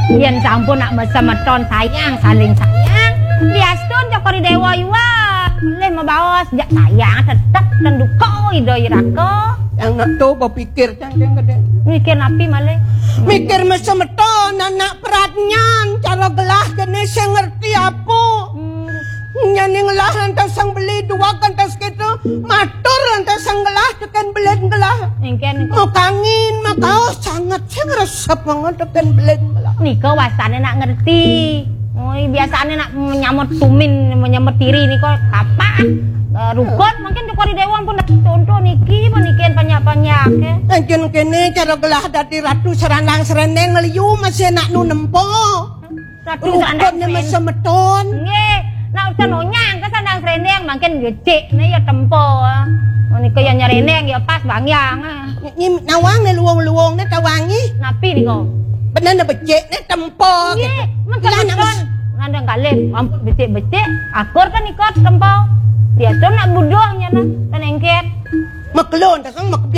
Yen sampun nak mesemeton sayang saling sayang. Biasun cokori dewa yuwa. Boleh membawas jak sayang tetap dan duka idoi raka. Yang nak tuh berpikir cangkeng gede. Mikir napi malih. Mikir mesemeton anak peratnyan cara gelah jenis yang ngerti apa. Nyaning lah lantas sang beli dua kantas gitu matur lantas sang gelah tekan belen gelah. Engken Mau kangin makau sangat sing resep banget tekan belen gelah. nika wasane nak ngerti. Oh, biasanya nak menyamut tumin, menyamut tiri niko kapan? Rukun mungkin cokori dewa pun contoh niki penikian banyak-banyak ya. Anjen kene cara gelah dadi ratu serandang serendeng ngeliu masih nak nu nempo. Ratu Rukun mesemeton. Nggih, nak usah nonyang ke sandang serendeng makin gecek nih ya tempo. Oh niko yang nyereneng ya pas bangyang. Ni nawang ne luwung-luwung ne tawangi. Napi niko? Bener becek ne tempo. Nggih, mencon ngandang kalih ampun becek-becek akur kan niko tempo. Dia tuh nak budohnya nah, tenengket. Maklon, tasang